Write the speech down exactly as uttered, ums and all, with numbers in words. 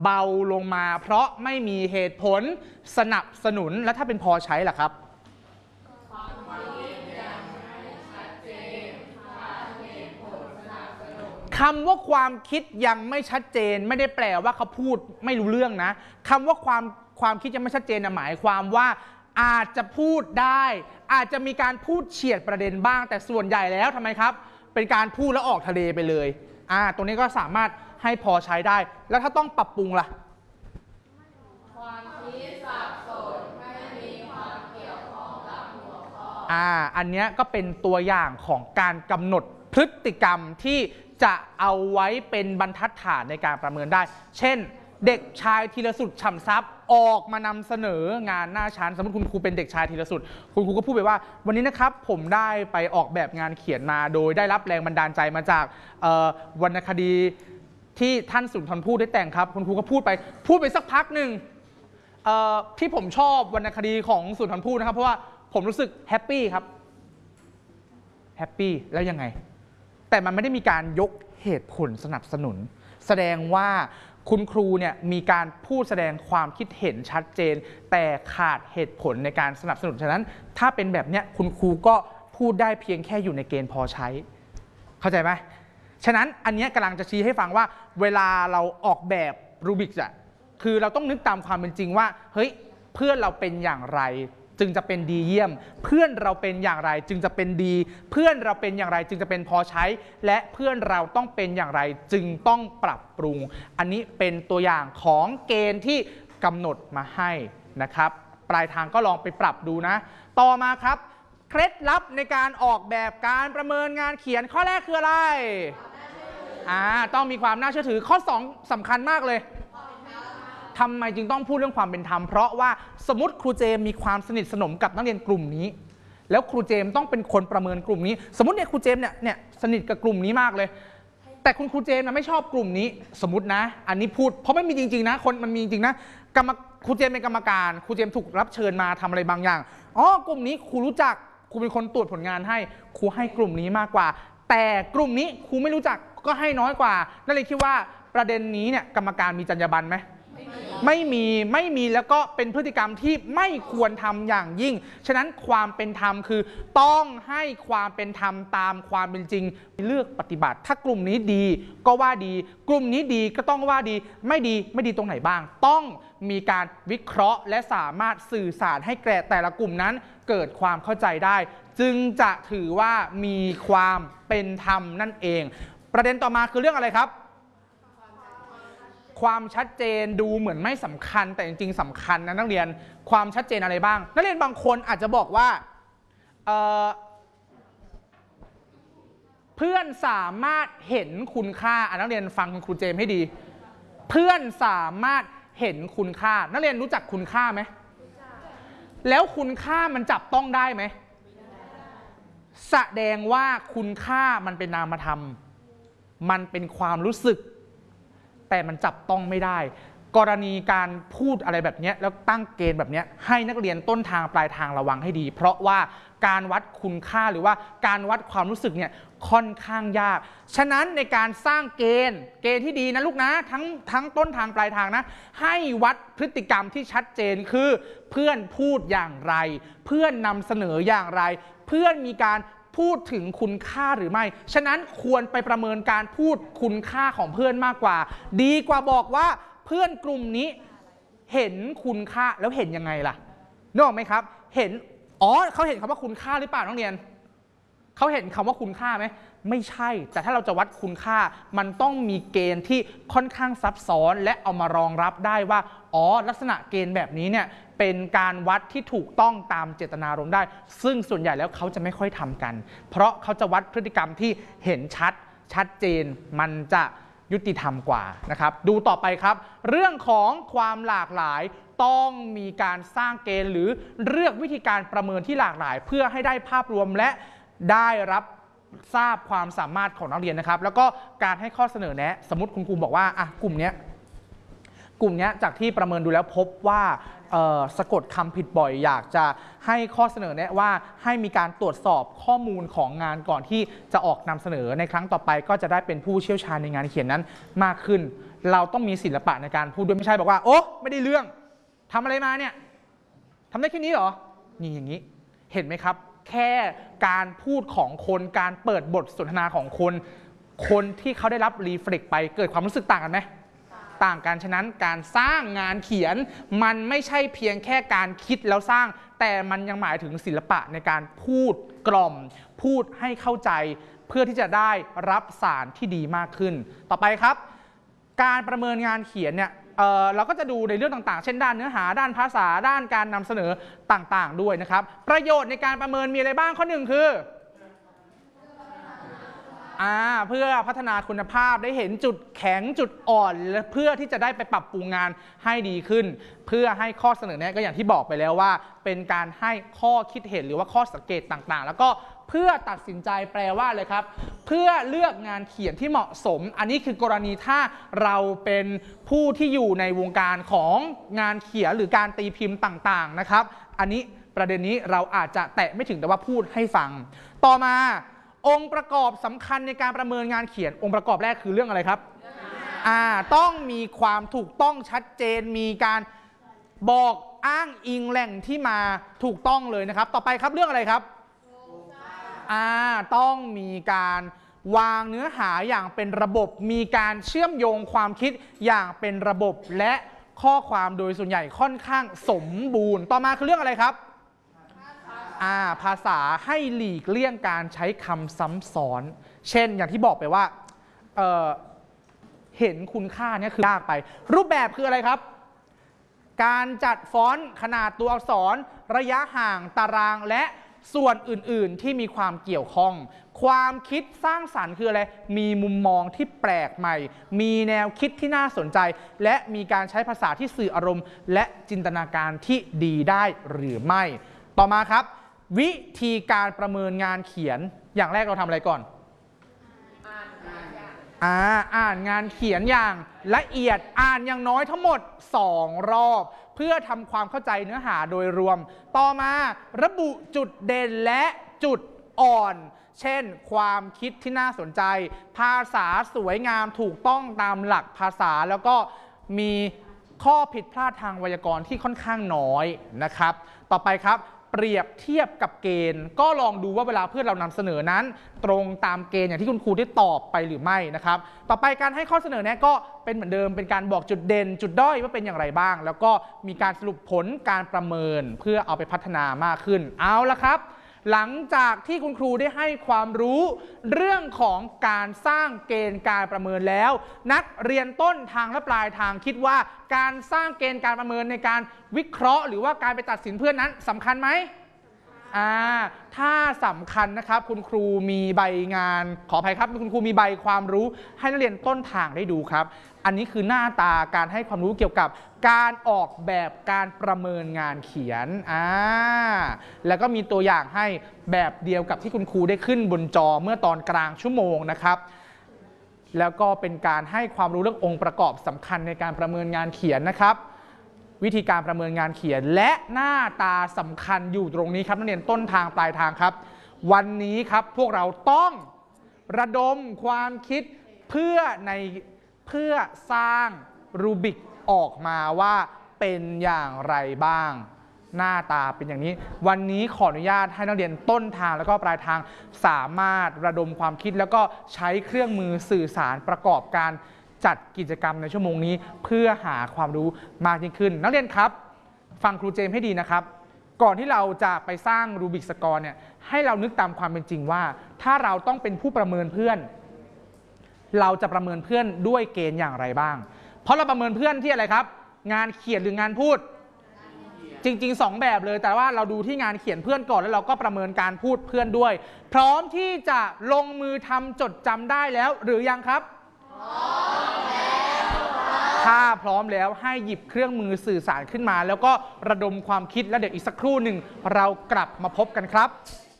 เบาลงมาเพราะไม่มีเหตุผลสนับสนุนแล้วถ้าเป็นพอใช้ล่ะครับคำว่าความคิดยังไม่ชัดเจนไม่ได้แปลว่าเขาพูดไม่รู้เรื่องนะคำว่าความความคิดยังไม่ชัดเจนนะหมายความว่าอาจจะพูดได้อาจจะมีการพูดเฉียดประเด็นบ้างแต่ส่วนใหญ่แล้วทำไมครับเป็นการพูดแล้วออกทะเลไปเลยอ่าตรงนี้ก็สามารถให้พอใช้ได้แล้วถ้าต้องปรับปรุงล่ะความคิดสับสนไม่มีความเกี่ยวข้องกับหัวข้ออ่าอันนี้ก็เป็นตัวอย่างของการกำหนดพฤติกรรมที่จะเอาไว้เป็นบรรทัดฐานในการประเมินได้เช่นเด็กชายธีรสุดฉ่ำทรัพย์ออกมานำเสนองานหน้าชั้นสมมติคุณครูเป็นเด็กชายธีรสุดคุณครูก็พูดไปว่าวันนี้นะครับผมได้ไปออกแบบงานเขียนมาโดยได้รับแรงบันดาลใจมาจากวรรณคดีที่ท่านสุนทรภู่ได้แต่งครับคุณครูก็พูดไปพูดไปสักพักหนึ่งที่ผมชอบวรรณคดีของสุนทรภู่นะครับเพราะว่าผมรู้สึกแฮปปี้ครับแฮปปี้แล้วยังไงแต่มันไม่ได้มีการยกเหตุผลสนับสนุนแสดงว่าคุณครูเนี่ยมีการพูดแสดงความคิดเห็นชัดเจนแต่ขาดเหตุผลในการสนับสนุนฉะนั้นถ้าเป็นแบบเนี้ยคุณครูก็พูดได้เพียงแค่อยู่ในเกณฑ์พอใช้เข้าใจไหมฉะนั้นอันนี้กำลังจะชี้ให้ฟังว่าเวลาเราออกแบบรูบิกอะคือเราต้องนึกตามความเป็นจริงว่าเฮ้ยเพื่อนเราเป็นอย่างไรจึงจะเป็นดีเยี่ยมเพื่อนเราเป็นอย่างไรจึงจะเป็นดีเพื่อนเราเป็นอย่างไรจึงจะเป็นพอใช้และเพื่อนเราต้องเป็นอย่างไรจึงต้องปรับปรุงอันนี้เป็นตัวอย่างของเกณฑ์ที่กำหนดมาให้นะครับปลายทางก็ลองไปปรับดูนะต่อมาครับเคล็ดลับในการออกแบบการประเมินงานเขียนข้อแรกคืออะไรอ่าต้องมีความน่าเชื่อถือข้อสองสำคัญมากเลยทำไมจึงต้องพูดเรื่องความเป็นธรรมเพราะว่าสมมติครูเจมมีความสนิทสนมกับนักเรียนกลุ่มนี้แล้วครูเจมต้องเป็นคนประเมินกลุ่มนี้สมมติเนี่ยครูเจมเนี่ยเนี่ยสนิทกับกลุ่มนี้มากเลยแต่คุณครูเจมไม่ชอบกลุ่มนี้สมมตินะอันนี้พูดเพราะไม่มีจริงๆนะคนมันมีจริงๆนะกรรมครูเจมเป็นกรรมการครูเจมถูกรับเชิญมาทำอะไรบางอย่างอ๋อกลุ่มนี้ครูรู้จักครูเป็นคนตรวจผลงานให้ครูให้กลุ่มนี้มากกว่าแต่กลุ่มนี้ครูไม่รู้จักก็ให้น้อยกว่านั่นเลยคิดว่าประเด็นนี้เนี่ยกรรมการมีจรรยาบรรณไหมไม่มีไม่มีแล้วก็เป็นพฤติกรรมที่ไม่ควรทำอย่างยิ่งฉะนั้นความเป็นธรรมคือต้องให้ความเป็นธรรมตามความเป็นจริงเลือกปฏิบัติถ้ากลุ่มนี้ดีก็ว่าดีกลุ่มนี้ดีก็ต้องว่าดีไม่ดีไม่ดีตรงไหนบ้างต้องมีการวิเคราะห์และสามารถสื่อสารให้แก่แต่ละกลุ่มนั้นเกิดความเข้าใจได้จึงจะถือว่ามีความเป็นธรรมนั่นเองประเด็นต่อมาคือเรื่องอะไรครับความชัดเจนดูเหมือนไม่สำคัญแต่จริงๆสำคัญนะนักเรียนความชัดเจนอะไรบ้างนักเรียนบางคนอาจจะบอกว่า เ, เพื่อนสามารถเห็นคุณค่านักเรียนฟังคุณครูเจมให้ดีเพื่อนสามารถเห็นคุณค่านักเรียนรู้จักคุณค่าไหมแล้วคุณค่ามันจับต้องได้ไหมแสดงว่าคุณค่ามันเป็นนามธรรมมันเป็นความรู้สึกแต่มันจับต้องไม่ได้กรณีการพูดอะไรแบบนี้แล้วตั้งเกณฑ์แบบนี้ให้นักเรียนต้นทางปลายทางระวังให้ดีเพราะว่าการวัดคุณค่าหรือว่าการวัดความรู้สึกเนี่ยค่อนข้างยากฉะนั้นในการสร้างเกณฑ์เกณฑ์ที่ดีนะลูกนะทั้งทั้งต้นทางปลายทางนะให้วัดพฤติกรรมที่ชัดเจนคือเพื่อนพูดอย่างไรเพื่อนนำเสนออย่างไรเพื่อนมีการพูดถึงคุณค่าหรือไม่ฉะนั้นควรไปประเมินการพูดคุณค่าของเพื่อนมากกว่าดีกว่าบอกว่าเพื่อนกลุ่มนี้เห็นคุณค่าแล้วเห็นยังไงล่ะนึกออกไหมครับเห็นอ๋อเขาเห็นคำว่าคุณค่าหรือเปล่านักเรียนเขาเห็นคำว่าคุณค่าไหมไม่ใช่แต่ถ้าเราจะวัดคุณค่ามันต้องมีเกณฑ์ที่ค่อนข้างซับซ้อนและเอามารองรับได้ว่าอ๋อลักษณะเกณฑ์แบบนี้เนี่ยเป็นการวัดที่ถูกต้องตามเจตนารมณ์ได้ซึ่งส่วนใหญ่แล้วเขาจะไม่ค่อยทำกันเพราะเขาจะวัดพฤติกรรมที่เห็นชัดชัดเจนมันจะยุติธรรมกว่านะครับดูต่อไปครับเรื่องของความหลากหลายต้องมีการสร้างเกณฑ์หรือเลือกวิธีการประเมินที่หลากหลายเพื่อให้ได้ภาพรวมและได้รับทราบความสามารถของนักเรียนนะครับแล้วก็การให้ข้อเสนอแนะสมมติคุณครูบอกว่าอ่ะกลุ่มนี้กลุ่มนี้จากที่ประเมินดูแล้วพบว่าสะกดคำผิดบ่อยอยากจะให้ข้อเสนอแนะว่าให้มีการตรวจสอบข้อมูลของงานก่อนที่จะออกนำเสนอในครั้งต่อไปก็จะได้เป็นผู้เชี่ยวชาญในงานเขียนนั้นมากขึ้นเราต้องมีศิลปะในการพูดด้วยไม่ใช่บอกว่าโอ้ไม่ได้เรื่องทำอะไรมาเนี่ยทำได้แค่นี้เหรอนี่อย่างนี้เห็นไหมครับแค่การพูดของคนการเปิดบทสนทนาของคนคนที่เขาได้รับรีเฟล็กไปเกิดความรู้สึกต่างกันไหมต่างกันฉะนั้นการสร้างงานเขียนมันไม่ใช่เพียงแค่การคิดแล้วสร้างแต่มันยังหมายถึงศิลปะในการพูดกล่อมพูดให้เข้าใจเพื่อที่จะได้รับสารที่ดีมากขึ้นต่อไปครับการประเมินงานเขียนเนี่ย เอ่อ เราก็จะดูในเรื่องต่างๆเช่นด้านเนื้อหาด้านภาษาด้านการนำเสนอต่างๆด้วยนะครับประโยชน์ในการประเมินมีอะไรบ้างข้อหนึ่งคืออ่าเพื่อพัฒนาคุณภาพได้เห็นจุดแข็งจุดอ่อนและเพื่อที่จะได้ไปปรับปรุงงานให้ดีขึ้นเพื่อให้ข้อเสนอแนะก็อย่างที่บอกไปแล้วว่าเป็นการให้ข้อคิดเห็นหรือว่าข้อสังเกตต่างๆแล้วก็เพื่อตัดสินใจแปลว่าเลยครับเพื่อเลือกงานเขียนที่เหมาะสมอันนี้คือกรณีถ้าเราเป็นผู้ที่อยู่ในวงการของงานเขียนหรือการตีพิมพ์ต่างๆนะครับอันนี้ประเด็นนี้เราอาจจะแตะไม่ถึงแต่ว่าพูดให้ฟังต่อมาองค์ประกอบสำคัญในการประเมินงานเขียนองค์ประกอบแรกคือเรื่องอะไรครับอ่าต้องมีความถูกต้องชัดเจนมีการบอกอ้างอิงแหล่งที่มาถูกต้องเลยนะครับต่อไปครับเรื่องอะไรครับอ่าต้องมีการวางเนื้อหาอย่างเป็นระบบมีการเชื่อมโยงความคิดอย่างเป็นระบบและข้อความโดยส่วนใหญ่ค่อนข้างสมบูรณ์ต่อมาคือเรื่องอะไรครับอ่าภาษาให้หลีกเลี่ยงการใช้คำซ้ำซ้อนเช่นอย่างที่บอกไปว่า เอ่อ เห็นคุณค่านี่คือยากไปรูปแบบคืออะไรครับการจัดฟอนต์ขนาดตัวอักษรระยะห่างตารางและส่วนอื่นๆที่มีความเกี่ยวข้องความคิดสร้างสรรค์คืออะไรมีมุมมองที่แปลกใหม่มีแนวคิดที่น่าสนใจและมีการใช้ภาษาที่สื่ออารมณ์และจินตนาการที่ดีได้หรือไม่ต่อมาครับวิธีการประเมินงานเขียนอย่างแรกเราทำอะไรก่อนอ่านงานอ่าอ่านงานเขียนอย่างละเอียดอ่านอย่างน้อยทั้งหมดสองรอบเพื่อทำความเข้าใจเนื้อหาโดยรวมต่อมาระบุจุดเด่นและจุดอ่อนเช่นความคิดที่น่าสนใจภาษาสวยงามถูกต้องตามหลักภาษาแล้วก็มีข้อผิดพลาดทางไวยากรณ์ที่ค่อนข้างน้อยนะครับต่อไปครับเปรียบเทียบกับเกณฑ์ก็ลองดูว่าเวลาเพื่อนเรานำเสนอนั้นตรงตามเกณฑ์อย่างที่คุณครูได้ตอบไปหรือไม่นะครับต่อไปการให้ข้อเสนอแนะก็เป็นเหมือนเดิมเป็นการบอกจุดเด่นจุดด้อยว่าเป็นอย่างไรบ้างแล้วก็มีการสรุปผลการประเมินเพื่อเอาไปพัฒนามากขึ้นเอาละครับหลังจากที่คุณครูได้ให้ความรู้เรื่องของการสร้างเกณฑ์การประเมินแล้วนักเรียนต้นทางและปลายทางคิดว่าการสร้างเกณฑ์การประเมินในการวิเคราะห์หรือว่าการไปตัดสินเพื่อนนั้นสำคัญไหมอ่าถ้าสำคัญนะครับคุณครูมีใบงานขออภัยครับคุณครูมีใบความรู้ให้นักเรียนต้นทางได้ดูครับอันนี้คือหน้าตาการให้ความรู้เกี่ยวกับการออกแบบการประเมินงานเขียนอ่าแล้วก็มีตัวอย่างให้แบบเดียวกับที่คุณครูได้ขึ้นบนจอเมื่อตอนกลางชั่วโมงนะครับแล้วก็เป็นการให้ความรู้เรื่ององค์ประกอบสำคัญในการประเมินงานเขียนนะครับวิธีการประเมินงานเขียนและหน้าตาสำคัญอยู่ตรงนี้ครับนักเรียนต้นทางปลายทางครับวันนี้ครับพวกเราต้องระดมความคิดเพื่อในเพื่อสร้างรูบิกออกมาว่าเป็นอย่างไรบ้างหน้าตาเป็นอย่างนี้วันนี้ขออนุญาตให้นักเรียนต้นทางแล้วก็ปลายทางสามารถระดมความคิดแล้วก็ใช้เครื่องมือสื่อสารประกอบการจัดกิจกรรมในชั่วโมงนี้เพื่อหาความรู้มากยิ่งขึ้นนักเรียนครับฟังครูเจมส์ให้ดีนะครับก่อนที่เราจะไปสร้างรูบิกสกอร์เนี่ยให้เรานึกตามความเป็นจริงว่าถ้าเราต้องเป็นผู้ประเมินเพื่อนเราจะประเมินเพื่อนด้วยเกณฑ์อย่างไรบ้างเพราะเราประเมินเพื่อนที่อะไรครับงานเขียนหรืองานพูดจริงๆสองแบบเลยแต่ว่าเราดูที่งานเขียนเพื่อนก่อนแล้วเราก็ประเมินการพูดเพื่อนด้วยพร้อมที่จะลงมือทำจดจำได้แล้วหรือยังครับถ้าพร้อมแล้วให้หยิบเครื่องมือสื่อสารขึ้นมาแล้วก็ระดมความคิดและเดี๋ยวอีกสักครู่หนึ่งเรากลับมาพบกันครับ